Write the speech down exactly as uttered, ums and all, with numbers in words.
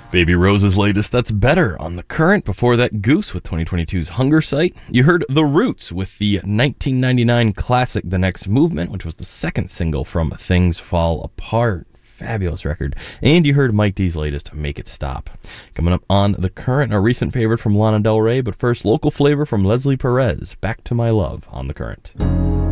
Baby Rose's latest, That's Better, on The Current. Before that, Goose with twenty twenty-two's Hungersite. You heard The Roots with the nineteen ninety-nine classic The Next Movement, which was the second single from Things Fall Apart. Fabulous record. And you heard Mike D's latest, Make It Stop. Coming up on The Current, a recent favorite from Lana Del Rey, but first, local flavor from Leslie Perez, Back to My Love on The Current.